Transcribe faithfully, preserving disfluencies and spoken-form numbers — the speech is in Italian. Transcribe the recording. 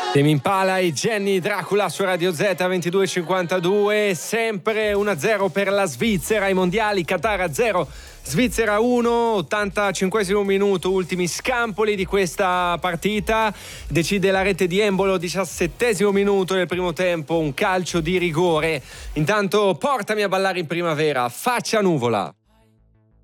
Temi Impala e Jenny Dracula su Radio Z ventidue e cinquantadue, sempre uno a zero per la Svizzera ai mondiali, Qatar a zero, Svizzera uno, ottantacinquesimo minuto, ultimi scampoli di questa partita, decide la rete di Embolo, diciassettesimo minuto del primo tempo, un calcio di rigore. Intanto portami a ballare in primavera, Faccia nuvola.